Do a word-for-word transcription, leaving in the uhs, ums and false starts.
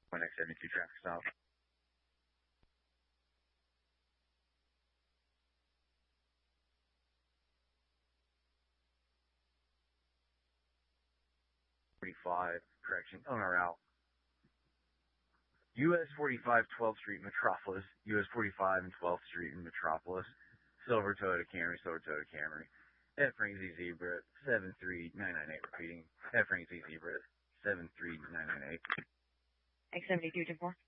one X seventy-two traffic stop. forty-five, correction, on our route. U S forty-five, twelfth Street, Metropolis. U S forty-five and twelfth Street in Metropolis. Silver Toyota Camry, Silver Toyota Camry. F Frank Z Zebra, seven three nine nine eight, repeating. F Frank Z Zebra, seven three nine nine eight. X seventy-two, ten four.